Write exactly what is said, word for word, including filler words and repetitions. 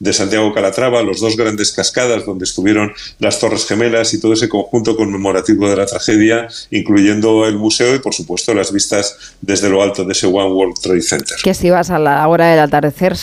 de Santiago Calatrava, los dos grandes cascadas donde estuvieron las Torres Gemelas y todo ese conjunto conmemorativo de la tragedia, incluyendo el museo y, por supuesto, las vistas desde lo alto de ese One World Trade Center. Que si vas a la hora del atardecer